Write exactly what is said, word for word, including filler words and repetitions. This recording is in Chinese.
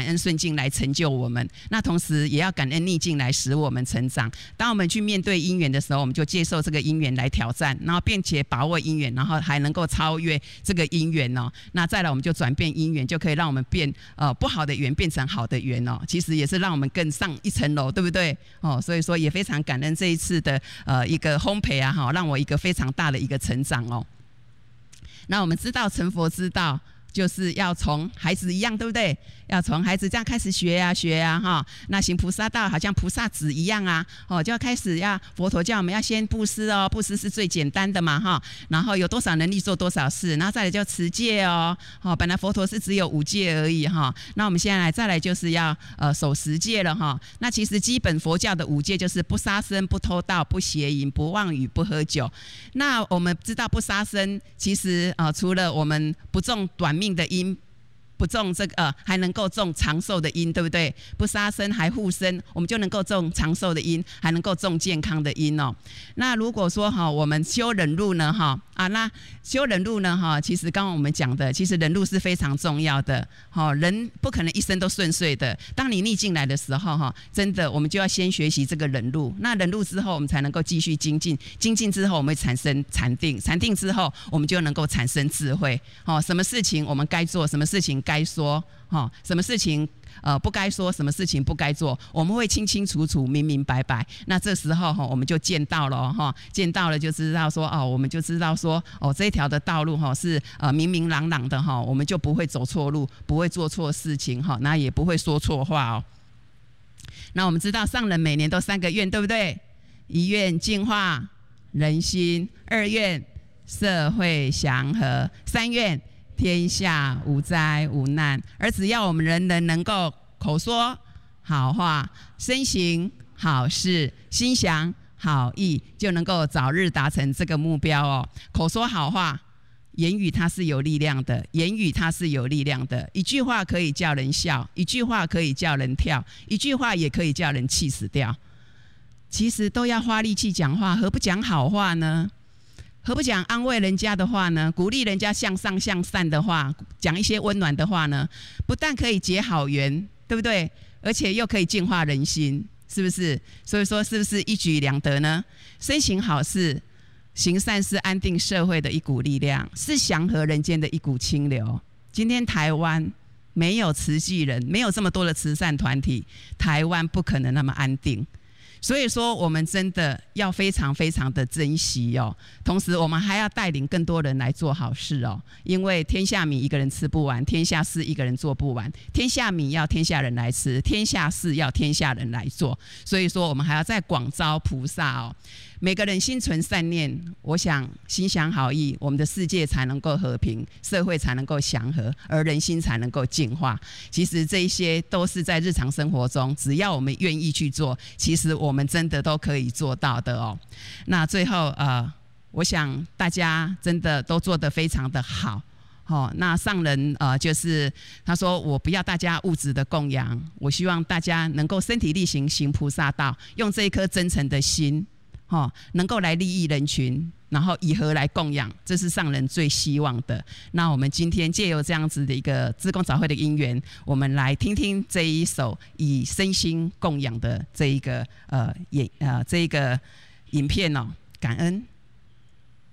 感恩顺境来成就我们，那同时也要感恩逆境来使我们成长。当我们去面对因缘的时候，我们就接受这个因缘来挑战，然后并且把握因缘，然后还能够超越这个因缘哦。那再来，我们就转变因缘，就可以让我们变呃不好的缘变成好的缘哦。其实也是让我们更上一层楼，对不对？哦，所以说也非常感恩这一次的呃一个烘焙啊，哈，让我一个非常大的一个成长哦。那我们知道成佛之道，就是要从孩子一样，对不对？要从孩子这样开始学啊学啊哈。那行菩萨道好像菩萨子一样啊，哦，就要开始要佛陀叫我们要先布施哦，布施是最简单的嘛哈。然后有多少能力做多少事，然后再来就持戒哦，哦，本来佛陀是只有五戒而已哈。那我们现在来再来就是要呃守十戒了哈。那其实基本佛教的五戒就是不杀生、不偷盗、不邪淫、不妄语、不喝酒。那我们知道不杀生，其实呃除了我们不种短命的因，不种这个呃，还能够种长寿的因，对不对？不杀生还护生，我们就能够种长寿的因，还能够种健康的因哦。那如果说哈，我们修忍辱呢，哈啊，那修忍辱呢，哈，其实刚刚我们讲的，其实忍辱是非常重要的。哈，人不可能一生都顺遂的。当你逆境来的时候，哈，真的我们就要先学习这个忍辱。那忍辱之后，我们才能够继续精进。精进之后，我们会产生禅定。禅定之后，我们就能够产生智慧。哦，什么事情我们该做，什么事情该说，哦，什么事情呃不该说，什么事情不该做，我们会清清楚楚、明明白白。那这时候哈，我们就见到了哈，见到了就知道说哦，我们就知道说哦，这一条的道路哈是呃明明朗朗的哈，我们就不会走错路，不会做错事情哈，那也不会说错话哦。那我们知道上人每年都三个愿，对不对？一愿净化人心，二愿社会祥和，三愿天下无灾无难。而只要我们人人能够口说好话，身行好事，心想好意，就能够早日达成这个目标哦。口说好话，言语它是有力量的，言语它是有力量的。一句话可以叫人笑，一句话可以叫人跳，一句话也可以叫人气死掉。其实都要花力气讲话，何不讲好话呢？何不讲安慰人家的话呢？鼓励人家向上向善的话，讲一些温暖的话呢？不但可以结好缘，对不对？而且又可以净化人心，是不是？所以说，是不是一举两得呢？身行好事，行善是安定社会的一股力量，是祥和人间的一股清流。今天台湾没有慈济人，没有这么多的慈善团体，台湾不可能那么安定。所以说，我们真的要非常非常的珍惜哦。同时，我们还要带领更多人来做好事哦。因为天下米一个人吃不完，天下事一个人做不完。天下米要天下人来吃，天下事要天下人来做。所以说，我们还要再广招菩萨哦。每个人心存善念，我想心想好意，我们的世界才能够和平，社会才能够祥和，而人心才能够净化。其实这一些都是在日常生活中，只要我们愿意去做，其实我们真的都可以做到的哦。那最后呃，我想大家真的都做得非常的好。哦，那上人呃，就是他说我不要大家物质的供养，我希望大家能够身体力行，行菩萨道，用这一颗真诚的心。哦，能够来利益人群，然后以和来供养，这是上人最希望的。那我们今天借由这样子的一个志工早会的因缘，我们来听听这一首以身心供养的这一个呃影呃这一个影片哦，感恩。